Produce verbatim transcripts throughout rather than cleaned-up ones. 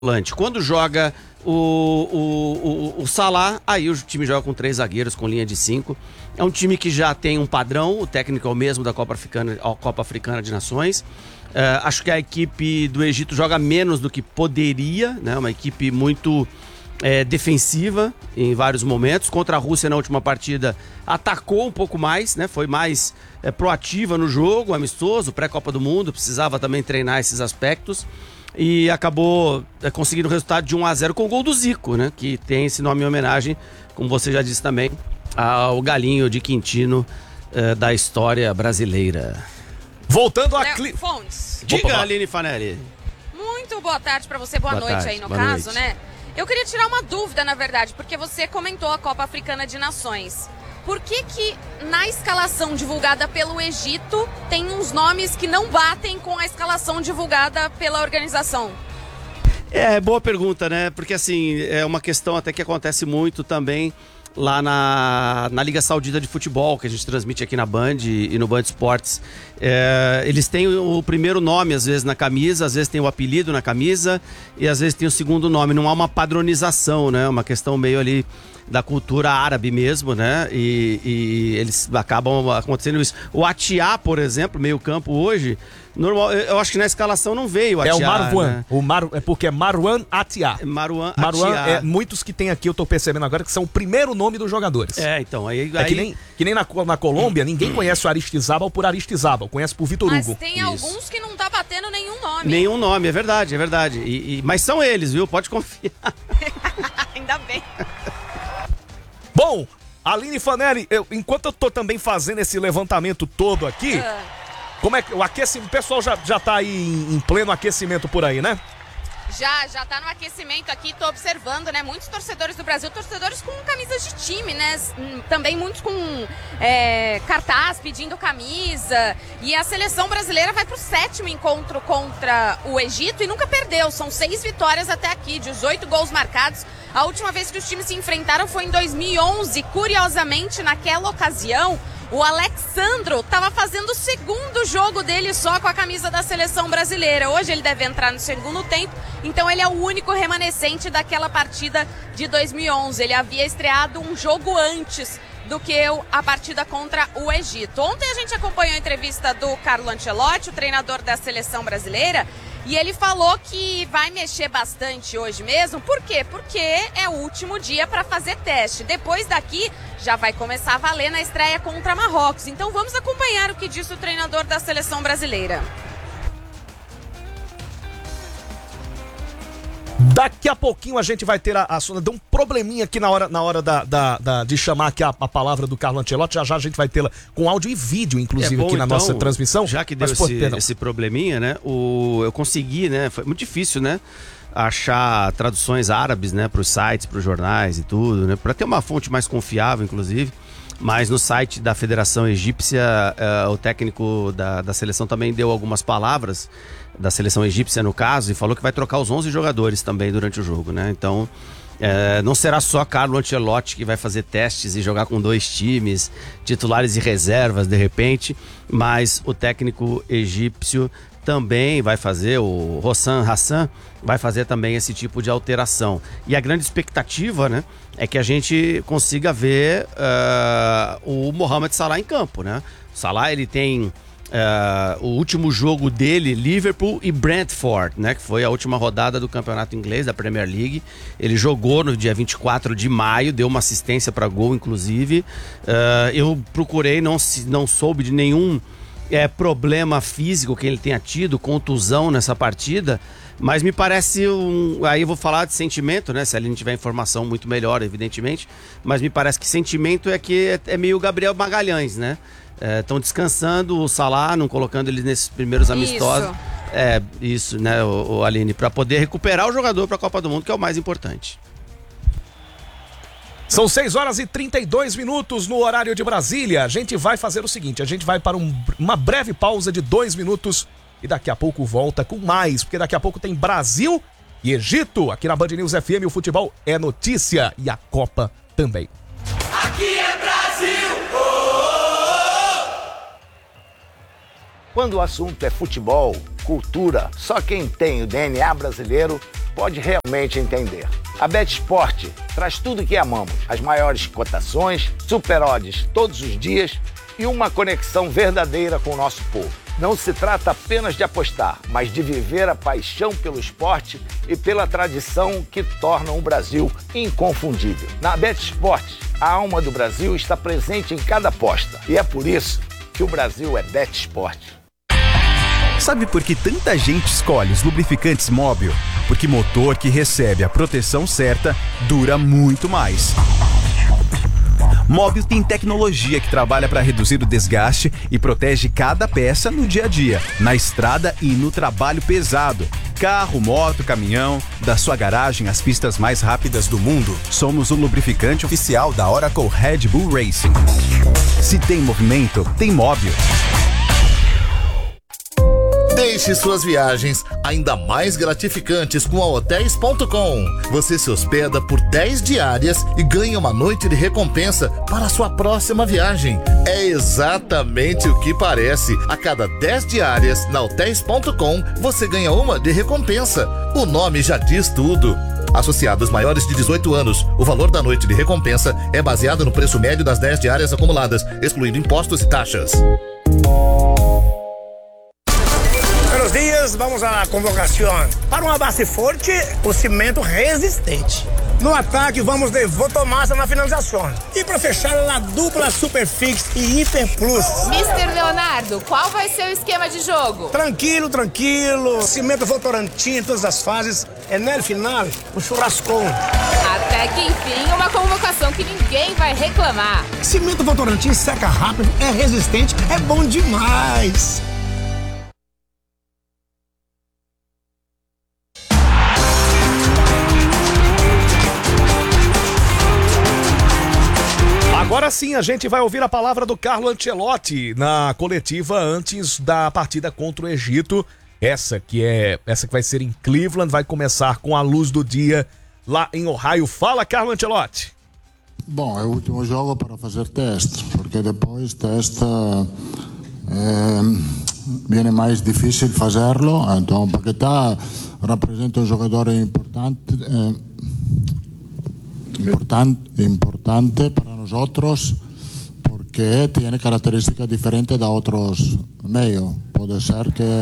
volante. Quando joga o, o, o, o Salah, aí o time joga com três zagueiros, com linha de cinco. É um time que já tem um padrão, o técnico é o mesmo da Copa Africana, a Copa Africana de Nações. Uh, acho que a equipe do Egito joga menos do que poderia, né? Uma equipe muito é, defensiva em vários momentos. Contra a Rússia na última partida atacou um pouco mais, né? Foi mais é, proativa no jogo, amistoso, pré-Copa do Mundo, precisava também treinar esses aspectos. E acabou é, conseguindo o resultado de um a zero com o gol do Zico, né? Que tem esse nome em homenagem, como você já disse também, ao galinho de Quintino é, da história brasileira. Voltando a... Léo Cli... Fontes. Diga, Opa. Aline Fanelli. Muito boa tarde pra você, boa, Boa noite tarde, aí no boa caso, noite. né? Eu queria tirar uma dúvida, na verdade, porque você comentou a Copa Africana de Nações. Por que que na escalação divulgada pelo Egito tem uns nomes que não batem com a escalação divulgada pela organização? É, boa pergunta, né? Porque assim, é uma questão até que acontece muito também lá na, na Liga Saudita de Futebol, que a gente transmite aqui na Band e no Band Esportes. É, eles têm o primeiro nome, às vezes, na camisa, às vezes tem o apelido na camisa e às vezes tem o segundo nome. Não há uma padronização, né? Uma questão meio ali da cultura árabe mesmo, né? E, e eles acabam acontecendo isso. O Atiá, por exemplo, meio campo hoje, normal, eu acho que na escalação não veio o Atiá. É o Marwan, né? o Mar... é porque é Marwan Atiá. Marwan Marwan, Atiá. é, muitos que tem aqui, eu tô percebendo agora, que são o primeiro nome dos jogadores. É, então, aí... É aí... que nem, que nem na, na Colômbia, ninguém conhece o Aristizábal por Aristizábal, conhece por Vitor Mas Hugo. tem Isso. alguns que não tá batendo nenhum nome. Nenhum nome, é verdade, é verdade. E, e- mas são eles, viu? Pode confiar. Ainda bem. Bom, Aline Fanelli, eu, enquanto eu tô também fazendo esse levantamento todo aqui, Ah, como é que o aquecimento, o pessoal já, já tá aí em, em pleno aquecimento por aí, né? Já, já tá no aquecimento aqui, tô observando, né? Muitos torcedores do Brasil, torcedores com camisas de time, né? Hum, Também muitos com é, cartaz pedindo camisa. E a seleção brasileira vai pro sétimo encontro contra o Egito e nunca perdeu. São seis vitórias até aqui, dezoito gols marcados. A última vez que os times se enfrentaram foi em dois mil e onze. Curiosamente, naquela ocasião, o Alexandro estava fazendo o segundo jogo dele só com a camisa da seleção brasileira. Hoje ele deve entrar no segundo tempo, então ele é o único remanescente daquela partida de dois mil e onze. Ele havia estreado um jogo antes do que a partida contra o Egito. Ontem a gente acompanhou a entrevista do Carlo Ancelotti, o treinador da seleção brasileira, e ele falou que vai mexer bastante hoje mesmo. Por quê? Porque é o último dia para fazer teste. Depois daqui já vai começar a valer na estreia contra Marrocos. Então vamos acompanhar o que disse o treinador da seleção brasileira. Daqui a pouquinho a gente vai ter a, a deu um probleminha aqui na hora, na hora da, da, da- de chamar aqui a, a palavra do Carlo Ancelotti. Já já a gente vai tê-la com áudio e vídeo, inclusive, É bom, aqui na então, nossa transmissão. Já que deu Mas, pô, esse, perdão. esse probleminha, né? O, eu consegui, né? Foi muito difícil, né? Achar traduções árabes, né? Para os sites, para os jornais e tudo, né? Para ter uma fonte mais confiável, inclusive. Mas no site da Federação Egípcia, eh, o técnico da, da seleção também deu algumas palavras, da seleção egípcia no caso, e falou que vai trocar os onze jogadores também durante o jogo, né? Então, eh, não será só Carlo Ancelotti que vai fazer testes e jogar com dois times, titulares e reservas de repente, mas o técnico egípcio também vai fazer, o Hossam Hassan vai fazer também esse tipo de alteração. E a grande expectativa, né, é que a gente consiga ver ah, o Mohamed Salah em campo, né? O Salah, ele tem ah, o último jogo dele, Liverpool e Brentford, né, que foi a última rodada do campeonato inglês, da Premier League. Ele jogou no dia vinte e quatro de maio, deu uma assistência para gol, inclusive. Ah, eu procurei, não, se- não soube de nenhum é, problema físico que ele tenha tido, contusão nessa partida, mas me parece um... Aí eu vou falar de sentimento, né? Se a gente tiver informação muito melhor, evidentemente, mas me parece que sentimento é que é, é meio Gabriel Magalhães, né? Estão descansando o Salah, não colocando ele nesses primeiros amistosos. Isso. É, isso, né, o, o Aline, para poder recuperar o jogador para a Copa do Mundo, que é o mais importante. São seis horas e trinta e dois minutos no horário de Brasília. A gente vai fazer o seguinte, a gente vai para um- uma breve pausa de dois minutos e daqui a pouco volta com mais, porque daqui a pouco tem Brasil e Egito. Aqui na Band News F M o futebol é notícia e a Copa também. Aqui é Brasil! Quando o assunto é futebol, cultura, só quem tem o D N A brasileiro pode realmente entender. A BetSport traz tudo que amamos, as maiores cotações, super odds todos os dias e uma conexão verdadeira com o nosso povo. Não se trata apenas de apostar, mas de viver a paixão pelo esporte e pela tradição que tornam o Brasil inconfundível. Na BetSport, a alma do Brasil está presente em cada aposta e é por isso que o Brasil é BetSport. Sabe por que tanta gente escolhe os lubrificantes Móbil? Porque motor que recebe a proteção certa dura muito mais. Móbil tem tecnologia que trabalha para reduzir o desgaste e protege cada peça no dia a dia, na estrada e no trabalho pesado. Carro, moto, caminhão, da sua garagem às pistas mais rápidas do mundo, somos o lubrificante oficial da Oracle Red Bull Racing. Se tem movimento, tem Móbil. Deixe suas viagens ainda mais gratificantes com a Hotéis ponto com. Você se hospeda por dez diárias e ganha uma noite de recompensa para a sua próxima viagem. É exatamente o que parece. A cada dez diárias na Hotéis ponto com, você ganha uma de recompensa. O nome já diz tudo. Associados maiores de dezoito anos, o valor da noite de recompensa é baseado no preço médio das dez diárias acumuladas, excluindo impostos e taxas. Buenos dias, vamos à convocação. Para uma base forte, o cimento resistente. No ataque, vamos de Votomassa na finalização. E para fechar, a dupla Superfix e Hiper Plus. mister Leonardo, qual vai ser o esquema de jogo? Tranquilo, tranquilo. Cimento Votorantim em todas as fases. É no final, o churrascão. Até que enfim, uma convocação que ninguém vai reclamar. Cimento Votorantim seca rápido, é resistente, é bom demais. Agora sim, a gente vai ouvir a palavra do Carlo Ancelotti na coletiva antes da partida contra o Egito. Essa que é, essa que vai ser em Cleveland, vai começar com a luz do dia lá em Ohio. Fala, Carlo Ancelotti. Bom, é o último jogo para fazer teste, porque depois teste é, viene mais difícil fazerlo. Então, Paquetá representa um jogador importante, é, importante, importante para nosotros, porque tiene características diferentes de otros medios. Puede ser que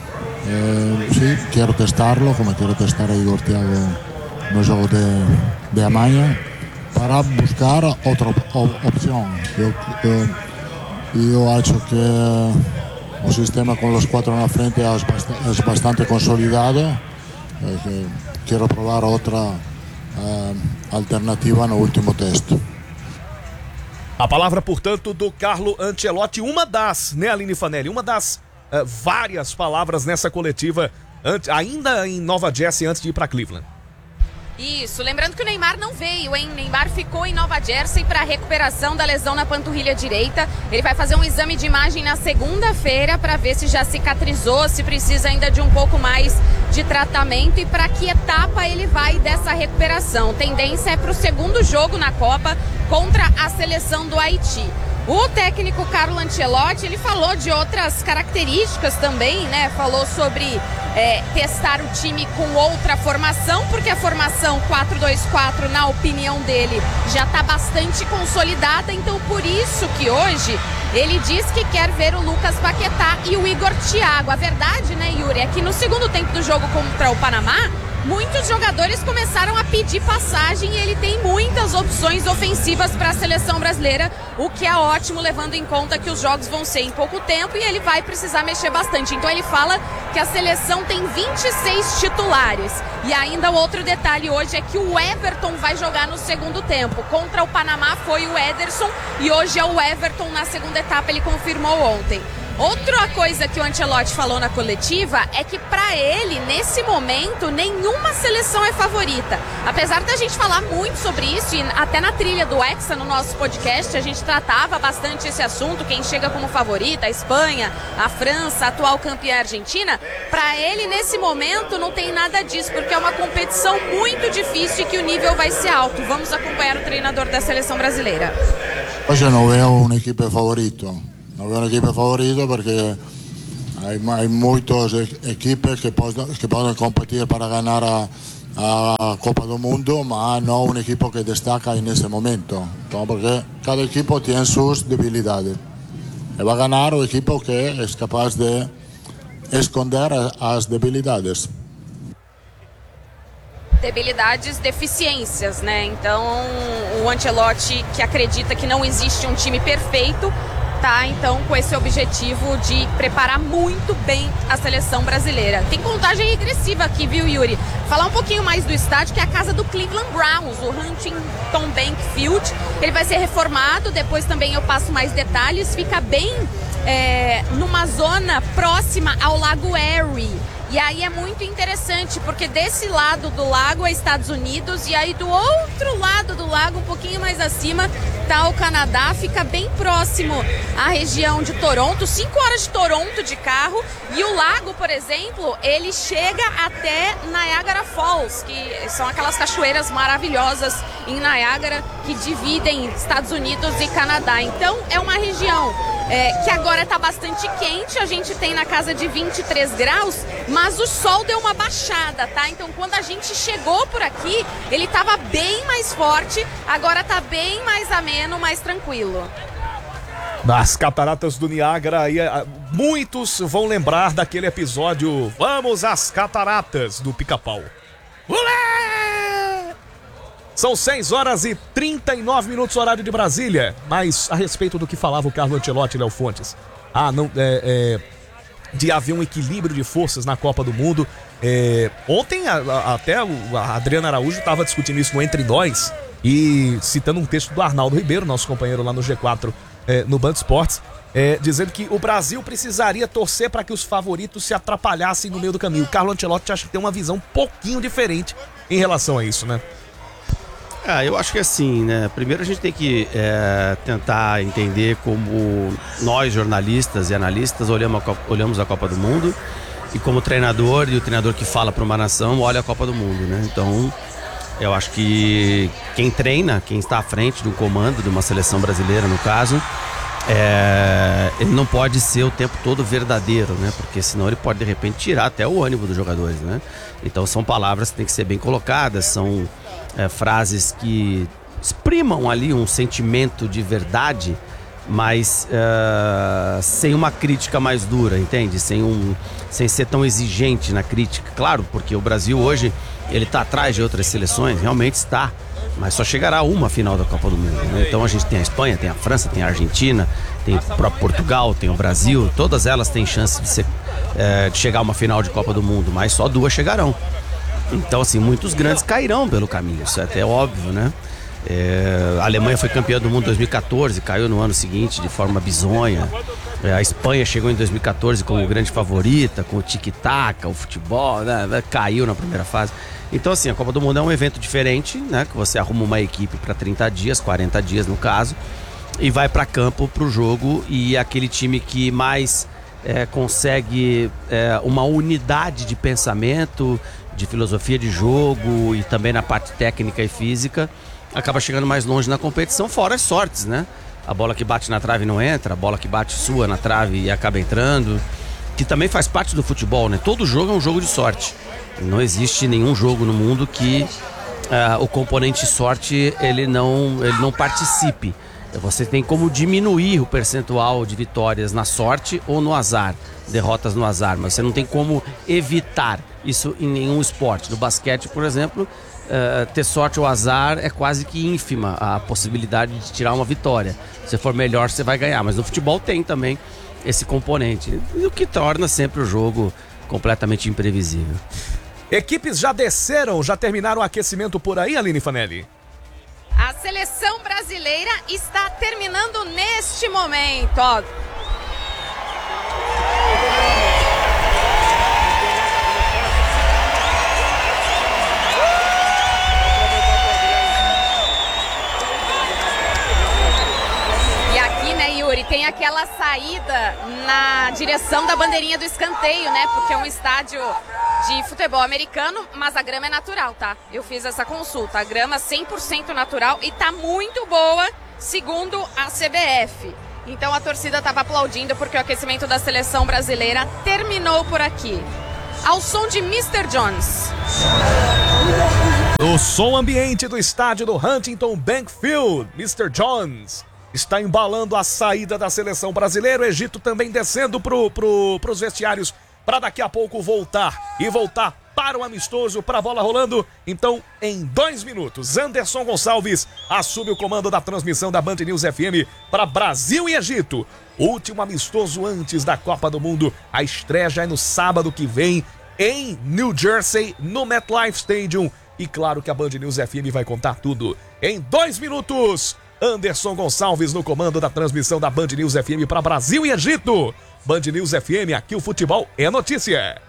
eh, sí, quiero testarlo, como quiero testar a Igor Thiago no juego de, de Amaña, para buscar otra op opción. Yo, yo, yo acho que el sistema con los cuatro en la frente es, bast es bastante consolidado. Eh, que quiero probar otra eh, alternativa no último teste. A palavra, portanto, do Carlo Ancelotti, uma das, né, Aline Fanelli, uma das uh, várias palavras nessa coletiva, ainda em Nova Jersey, antes de ir para Cleveland. Isso, lembrando que o Neymar não veio, hein? Neymar ficou em Nova Jersey para recuperação da lesão na panturrilha direita. Ele vai fazer um exame de imagem na segunda-feira para ver se já cicatrizou, se precisa ainda de um pouco mais de tratamento e para que etapa ele vai dessa recuperação. Tendência é para o segundo jogo na Copa contra a seleção do Haiti. O técnico Carlo Ancelotti, ele falou de outras características também, né? Falou sobre é, testar o time com outra formação, porque a formação quatro dois quatro, na opinião dele, já está bastante consolidada. Então, por isso que hoje ele diz que quer ver o Lucas Paquetá e o Igor Thiago. A verdade, né, Yuri, é que no segundo tempo do jogo contra o Panamá, muitos jogadores começaram a pedir passagem e ele tem muitas opções ofensivas para a seleção brasileira, o que é ótimo, levando em conta que os jogos vão ser em pouco tempo e ele vai precisar mexer bastante. Então ele fala que a seleção tem vinte e seis titulares. E ainda o outro detalhe hoje é que o Everton vai jogar no segundo tempo. Contra o Panamá foi o Ederson e hoje é o Everton na segunda etapa, ele confirmou ontem. Outra coisa que o Ancelotti falou na coletiva é que para ele, nesse momento, nenhuma seleção é favorita. Apesar da gente falar muito sobre isso, e até na trilha do Hexa, no nosso podcast, a gente tratava bastante esse assunto, quem chega como favorita, a Espanha, a França, a atual campeã Argentina. Para ele, nesse momento, não tem nada disso, porque é uma competição muito difícil e que o nível vai ser alto. Vamos acompanhar o treinador da seleção brasileira. Hoje não vejo uma equipe favorita. No veo un equipo favorito porque Hay, hay muchas equipos que, pod- que pueden competir para ganar a, a Copa do Mundo, pero no un equipo que destaca en ese momento. Entonces, porque cada equipo tiene sus debilidades. Y va a ganar un equipo que es capaz de esconder as debilidades. Debilidades, deficiências, né? Então, o Ancelotti, que acredita que não existe um time perfeito, tá, então, com esse objetivo de preparar muito bem a seleção brasileira. Tem contagem regressiva aqui, viu, Yuri? Falar um pouquinho mais do estádio, que é a casa do Cleveland Browns, o Huntington Bank Field. Ele vai ser reformado, depois também eu passo mais detalhes. Fica bem é, numa zona próxima ao Lago Erie. E aí é muito interessante, porque desse lado do lago é Estados Unidos e aí do outro lado do lago, um pouquinho mais acima, tá o Canadá, fica bem próximo à região de Toronto, cinco horas de Toronto de carro, e o lago, por exemplo, ele chega até Niagara Falls, que são aquelas cachoeiras maravilhosas em Niagara que dividem Estados Unidos e Canadá. Então é uma região É, que agora está bastante quente, a gente tem na casa de vinte e três graus, mas o sol deu uma baixada, tá? Então quando a gente chegou por aqui, ele estava bem mais forte, agora está bem mais ameno, mais tranquilo. Nas cataratas do Niágara, aí, muitos vão lembrar daquele episódio Vamos às Cataratas do Pica-Pau. Olé! São seis horas e trinta e nove minutos, horário de Brasília. Mas a respeito do que falava o Carlo Ancelotti e Léo Fontes. Ah, não, é, é, de haver um equilíbrio de forças na Copa do Mundo. É, ontem a, a, até a Adriana Araújo estava discutindo isso no Entre Nós. E citando um texto do Arnaldo Ribeiro, nosso companheiro lá no G quatro, é, no Band Esportes. É, dizendo que o Brasil precisaria torcer para que os favoritos se atrapalhassem no meio do caminho. O Carlo Ancelotti acha que tem uma visão um pouquinho diferente em relação a isso, né? Ah, eu acho que assim, né? Primeiro a gente tem que é, tentar entender como nós, jornalistas e analistas, olhamos a, Copa, olhamos a Copa do Mundo e como treinador e o treinador que fala para uma nação olha a Copa do Mundo, né? Então, eu acho que quem treina, quem está à frente do comando de uma seleção brasileira, no caso, é, ele não pode ser o tempo todo verdadeiro, né? Porque senão ele pode, de repente, tirar até o ânimo dos jogadores, né? Então, são palavras que têm que ser bem colocadas, são... É, frases que exprimam ali um sentimento de verdade, mas uh, sem uma crítica mais dura, entende? Sem, um, sem ser tão exigente na crítica. Claro, porque o Brasil hoje ele está atrás de outras seleções, realmente está, mas só chegará uma final da Copa do Mundo, né? Então a gente tem a Espanha, tem a França, tem a Argentina, tem o próprio Portugal, tem o Brasil, todas elas têm chance de, ser, uh, de chegar a uma final de Copa do Mundo, mas só duas chegarão. Então, assim, muitos grandes cairão pelo caminho, isso é até óbvio, né? É, a Alemanha foi campeã do mundo em dois mil e catorze, caiu no ano seguinte de forma bizonha. É, a Espanha chegou em dois mil e catorze como grande favorita, com o tic-tac, o futebol, né? Caiu na primeira fase. Então, assim, a Copa do Mundo é um evento diferente, né? Que você arruma uma equipe para trinta dias, quarenta dias no caso, e vai para campo pro jogo, e aquele time que mais é, consegue é, uma unidade de pensamento, de filosofia de jogo e também na parte técnica e física, acaba chegando mais longe na competição, fora as sortes, né? A bola que bate na trave não entra, a bola que bate sua na trave e acaba entrando, que também faz parte do futebol, né? Todo jogo é um jogo de sorte. Não existe nenhum jogo no mundo que uh, o componente sorte ele não, ele não participe. Você tem como diminuir o percentual de vitórias na sorte ou no azar, derrotas no azar, mas você não tem como evitar isso em nenhum esporte. No basquete, por exemplo, uh, ter sorte ou azar é quase que ínfima a possibilidade de tirar uma vitória. Se for melhor, você vai ganhar, mas no futebol tem também esse componente, o que torna sempre o jogo completamente imprevisível. Equipes já desceram, já terminaram o aquecimento por aí, Aline Fanelli? A seleção brasileira está terminando neste momento, ó. E aqui, né, Yuri, tem aquela saída na direção da bandeirinha do escanteio, né? Porque é um estádio de futebol americano, mas a grama é natural, tá? Eu fiz essa consulta, a grama cem por cento natural e tá muito boa, segundo a C B F. Então a torcida estava aplaudindo porque o aquecimento da seleção brasileira terminou por aqui. Ao som de mister Jones. O som ambiente do estádio do Huntington Bank Field, mister Jones está embalando a saída da seleção brasileira. O Egito também descendo pro, pro, pros vestiários para daqui a pouco voltar e voltar para o amistoso, para a bola rolando. Então, em dois minutos, Anderson Gonçalves assume o comando da transmissão da Band News F M para Brasil e Egito. Último amistoso antes da Copa do Mundo. A estreia já é no sábado que vem em New Jersey, no MetLife Stadium. E claro que a Band News F M vai contar tudo. Em dois minutos, Anderson Gonçalves no comando da transmissão da Band News F M para Brasil e Egito. Band News F M, aqui o futebol é notícia.